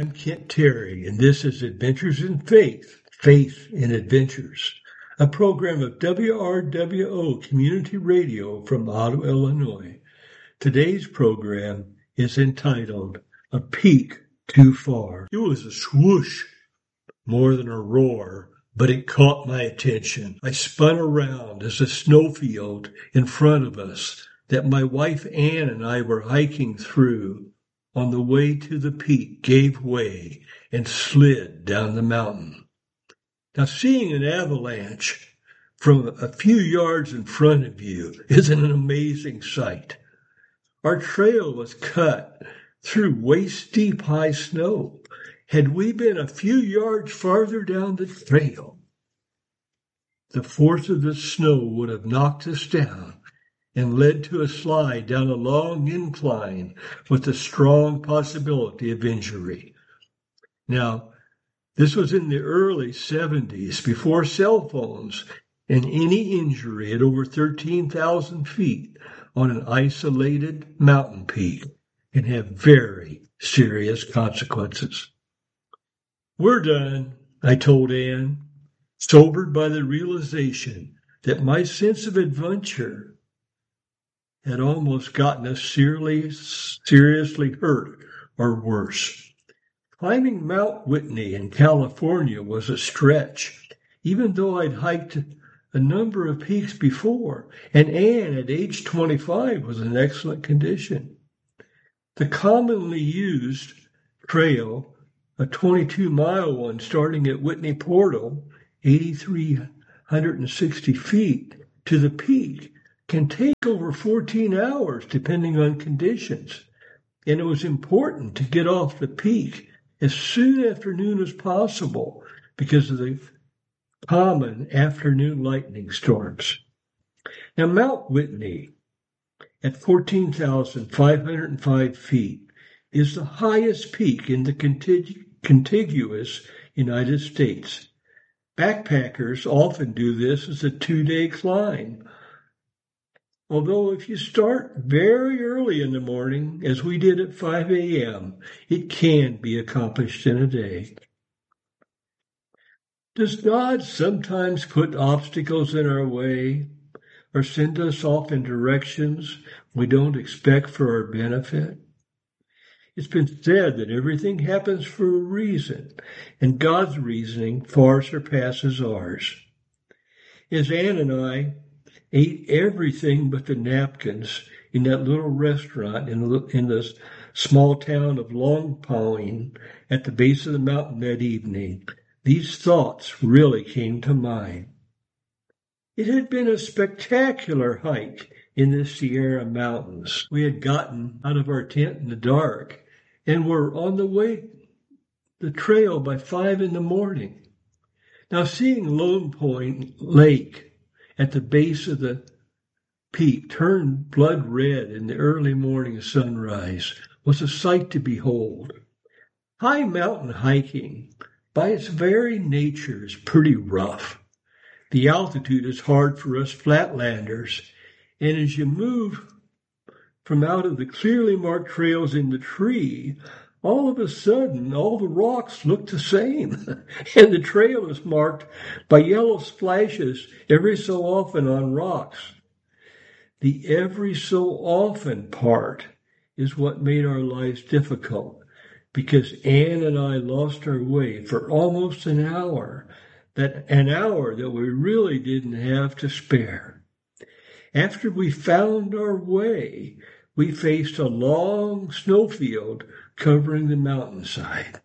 I'm Kent Terry, and this is Adventures in Faith, Faith in Adventures, a program of WRWO Community Radio from Ottawa, Illinois. Today's program is entitled A Peak Too Far. It was a swoosh, more than a roar, but it caught my attention. I spun around as a snowfield in front of us that my wife Ann and I were hiking through on the way to the peak gave way and slid down the mountain. Now, seeing an avalanche from a few yards in front of you is an amazing sight. Our trail was cut through waist-deep high snow. Had we been a few yards farther down the trail, the force of the snow would have knocked us down and led to a slide down a long incline with a strong possibility of injury. Now, this was in the early 70s, before cell phones, and any injury at over 13,000 feet on an isolated mountain peak can have very serious consequences. We're done, I told Ann, sobered by the realization that my sense of adventure had almost gotten us seriously hurt or worse. Climbing Mount Whitney in California was a stretch, even though I'd hiked a number of peaks before, and Ann at age 25 was in excellent condition. The commonly used trail, a 22-mile one starting at Whitney Portal, 8,360 feet, to the peak, can take over 14 hours depending on conditions, and it was important to get off the peak as soon after noon as possible because of the common afternoon lightning storms. Now, Mount Whitney, at 14,505 feet, is the highest peak in the contiguous United States. Backpackers often do this as a 2-day climb. Although if you start very early in the morning, as we did at 5 a.m., it can be accomplished in a day. Does God sometimes put obstacles in our way or send us off in directions we don't expect for our benefit? It's been said that everything happens for a reason, and God's reasoning far surpasses ours. As Ann and I ate everything but the napkins in that little restaurant in the small town of Long Pine at the base of the mountain that evening, these thoughts really came to mind. It had been a spectacular hike in the Sierra Mountains. We had gotten out of our tent in the dark and were on the way the trail by 5 in the morning. Now, seeing Lone Point Lake at the base of the peak turn blood red in the early morning sunrise was a sight to behold. High mountain hiking, by its very nature, is pretty rough. The altitude is hard for us flatlanders, and as you move from out of the clearly marked trails in the tree, all of a sudden, all the rocks look the same, and the trail is marked by yellow splashes every so often on rocks. The every so often part is what made our lives difficult, because Ann and I lost our way for almost an hour that we really didn't have to spare. After we found our way, we faced a long snowfield covering the mountainside.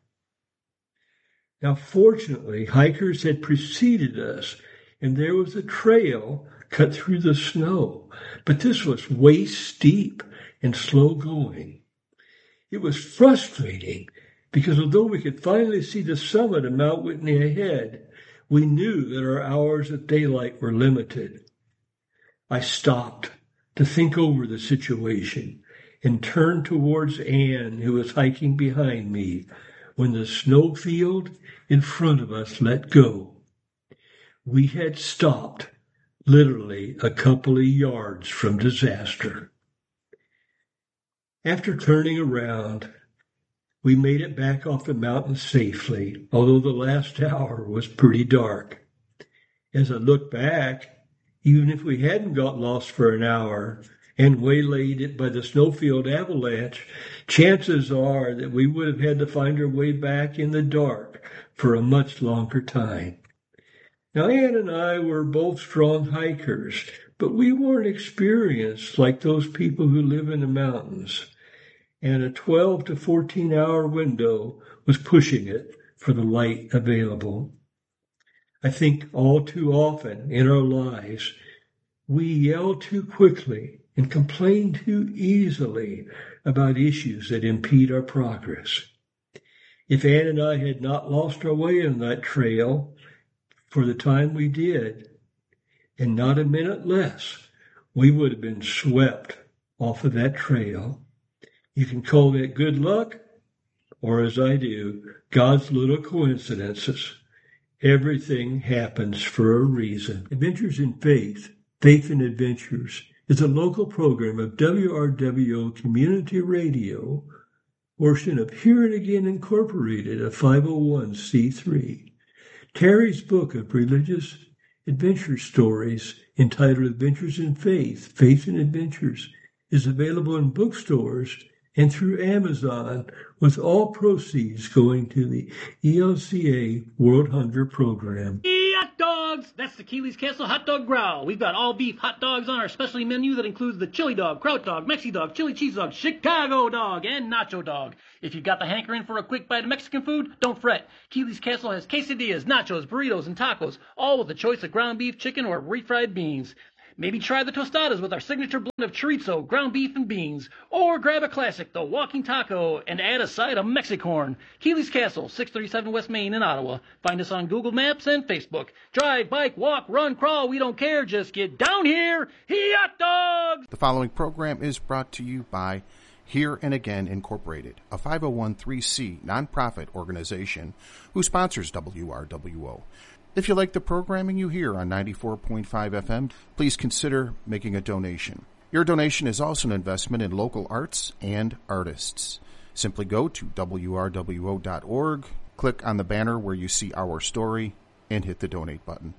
Now, fortunately, hikers had preceded us, and there was a trail cut through the snow, but this was waist deep and slow going. It was frustrating because although we could finally see the summit of Mount Whitney ahead, we knew that our hours of daylight were limited. I stopped to think over the situation and turned towards Ann, who was hiking behind me, when the snowfield in front of us let go. We had stopped literally a couple of yards from disaster. After turning around, We made it back off the mountain safely, although the last hour was pretty dark. As I look back, even if we hadn't got lost for an hour and waylaid it by the snowfield avalanche, chances are that we would have had to find our way back in the dark for a much longer time. Now, Ann and I were both strong hikers, but we weren't experienced like those people who live in the mountains. And a 12 to 14 hour window was pushing it for the light available. I think all too often in our lives, we yell too quickly and complain too easily about issues that impede our progress. If Ann and I had not lost our way on that trail for the time we did, and not a minute less, we would have been swept off of that trail. You can call that good luck, or as I do, God's little coincidences. Everything happens for a reason. Adventures in Faith, Faith and Adventures, is a local program of WRWO Community Radio, portion of Here and Again Incorporated, a 501c3. Terry's book of religious adventure stories, entitled Adventures in Faith, Faith and Adventures, is available in bookstores and through Amazon, with all proceeds going to the ELCA World Hunger Program. Hot dogs! That's the Keeley's Castle Hot Dog Growl. We've got all beef hot dogs on our specialty menu that includes the chili dog, kraut dog, Mexi dog, chili cheese dog, Chicago dog, and nacho dog. If you've got the hankering for a quick bite of Mexican food, don't fret. Keeley's Castle has quesadillas, nachos, burritos, and tacos, all with a choice of ground beef, chicken, or refried beans. Maybe try the tostadas with our signature blend of chorizo, ground beef, and beans. Or grab a classic, the walking taco, and add a side of Mexicorn. Keeley's Castle, 637 West Main in Ottawa. Find us on Google Maps and Facebook. Drive, bike, walk, run, crawl, we don't care. Just get down here. Hot dogs! The following program is brought to you by Here and Again Incorporated, a 501(c) nonprofit organization who sponsors WRWO. If you like the programming you hear on 94.5 FM, please consider making a donation. Your donation is also an investment in local arts and artists. Simply go to WRWO.org, click on the banner where you see our story, and hit the donate button.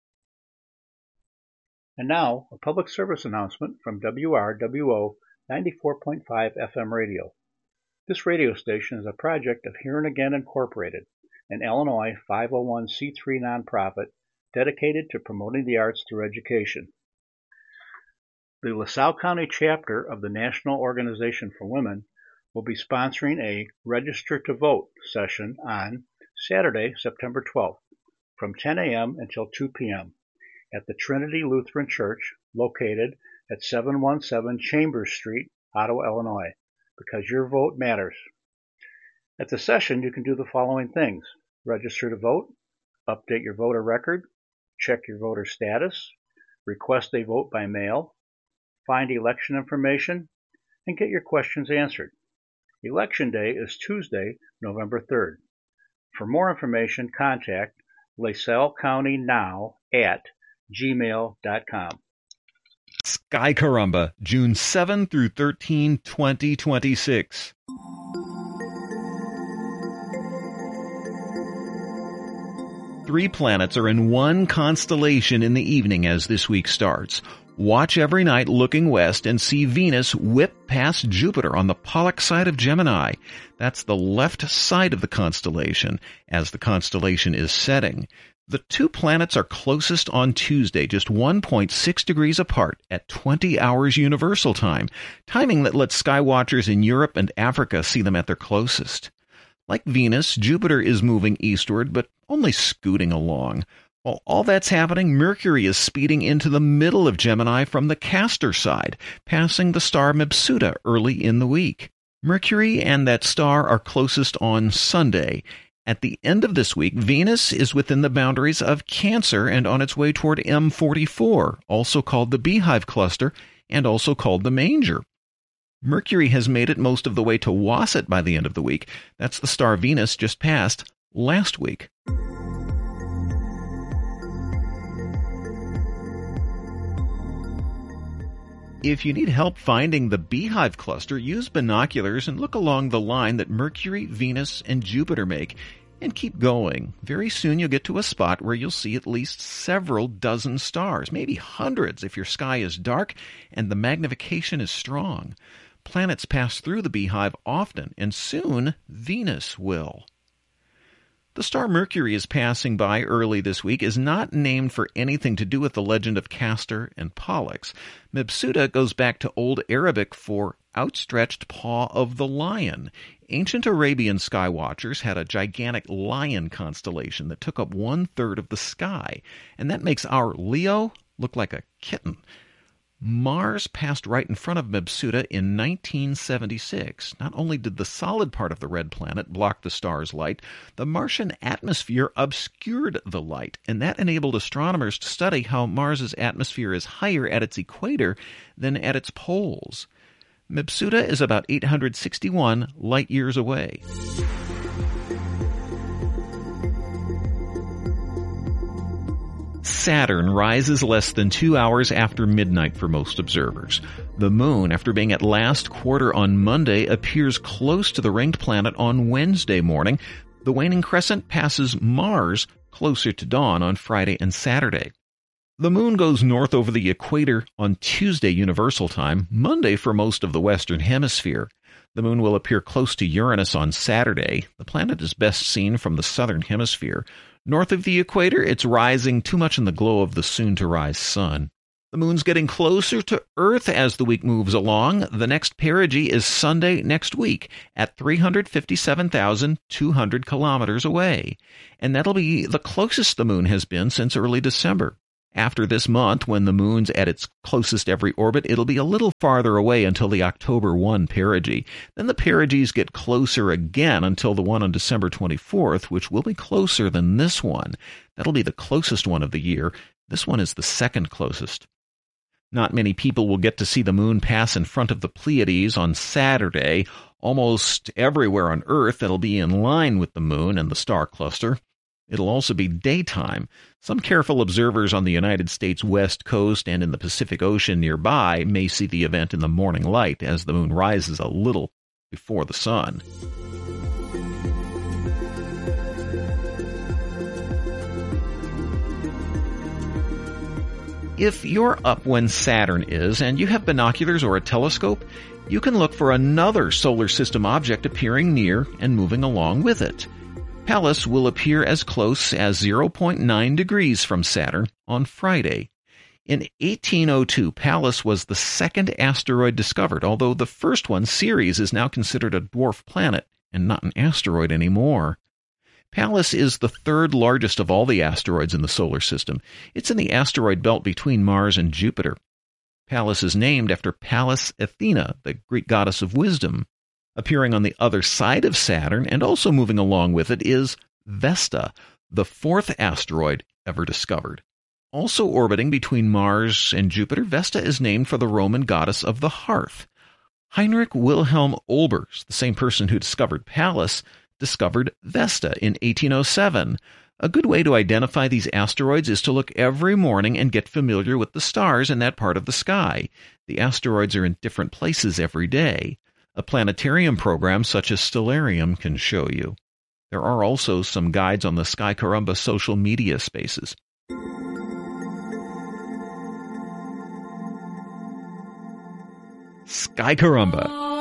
And now, a public service announcement from WRWO 94.5 FM radio. This radio station is a project of Here and Again Incorporated, an Illinois 501c3 nonprofit dedicated to promoting the arts through education. The LaSalle County chapter of the National Organization for Women will be sponsoring a Register to Vote session on Saturday, September 12th, from 10 a.m. until 2 p.m. at the Trinity Lutheran Church, located at 717 Chambers Street, Ottawa, Illinois, because your vote matters. At the session, you can do the following things: register to vote, update your voter record, check your voter status, request a vote by mail, find election information, and get your questions answered. Election Day is Tuesday, November 3rd. For more information, contact lasallecountynow@gmail.com. Sky Caramba, June 7 through 13, 2026. Three planets are in one constellation in the evening as this week starts. Watch every night looking west and see Venus whip past Jupiter on the Pollux side of Gemini. That's the left side of the constellation as the constellation is setting. The two planets are closest on Tuesday, just 1.6 degrees apart at 20 hours Universal Time, timing that lets sky watchers in Europe and Africa see them at their closest. Like Venus, Jupiter is moving eastward, but only scooting along. While all that's happening, Mercury is speeding into the middle of Gemini from the Castor side, passing the star Mabsuta early in the week. Mercury and that star are closest on Sunday. At the end of this week, Venus is within the boundaries of Cancer and on its way toward M44, also called the Beehive Cluster and also called the Manger. Mercury has made it most of the way to Wasset by the end of the week. That's the star Venus just passed last week. If you need help finding the Beehive cluster, use binoculars and look along the line that Mercury, Venus, and Jupiter make, and keep going. Very soon you'll get to a spot where you'll see at least several dozen stars, maybe hundreds if your sky is dark and the magnification is strong. Planets pass through the Beehive often, and soon Venus will. The star Mercury is passing by early this week is not named for anything to do with the legend of Castor and Pollux. Mabsuta goes back to Old Arabic for outstretched paw of the lion. Ancient Arabian sky watchers had a gigantic lion constellation that took up 1/3 of the sky, and that makes our Leo look like a kitten. Mars passed right in front of Mabsuta in 1976. Not only did the solid part of the red planet block the star's light, the Martian atmosphere obscured the light, and that enabled astronomers to study how Mars's atmosphere is higher at its equator than at its poles. Mabsuta is about 861 light-years away. Saturn rises less than 2 hours after midnight for most observers. The moon, after being at last quarter on Monday, appears close to the ringed planet on Wednesday morning. The waning crescent passes Mars closer to dawn on Friday and Saturday. The moon goes north over the equator on Tuesday Universal Time, Monday for most of the Western Hemisphere. The moon will appear close to Uranus on Saturday. The planet is best seen from the southern hemisphere. North of the equator, it's rising too much in the glow of the soon-to-rise sun. The moon's getting closer to Earth as the week moves along. The next perigee is Sunday next week at 357,200 kilometers away. And that'll be the closest the moon has been since early December. After this month, when the moon's at its closest every orbit, it'll be a little farther away until the October 1 perigee. Then the perigees get closer again until the one on December 24th, which will be closer than this one. That'll be the closest one of the year. This one is the second closest. Not many people will get to see the moon pass in front of the Pleiades on Saturday. Almost everywhere on Earth, it'll be in line with the moon and the star cluster. It'll also be daytime. Some careful observers on the United States West Coast and in the Pacific Ocean nearby may see the event in the morning light as the moon rises a little before the sun. If you're up when Saturn is and you have binoculars or a telescope, you can look for another solar system object appearing near and moving along with it. Pallas will appear as close as 0.9 degrees from Saturn on Friday. In 1802, Pallas was the second asteroid discovered, although the first one, Ceres, is now considered a dwarf planet and not an asteroid anymore. Pallas is the third largest of all the asteroids in the solar system. It's in the asteroid belt between Mars and Jupiter. Pallas is named after Pallas Athena, the Greek goddess of wisdom. Appearing on the other side of Saturn and also moving along with it is Vesta, the fourth asteroid ever discovered. Also orbiting between Mars and Jupiter, Vesta is named for the Roman goddess of the hearth. Heinrich Wilhelm Olbers, the same person who discovered Pallas, discovered Vesta in 1807. A good way to identify these asteroids is to look every morning and get familiar with the stars in that part of the sky. The asteroids are in different places every day. A planetarium program such as Stellarium can show you. There are also some guides on the Sky Carumba social media spaces. Sky Carumba.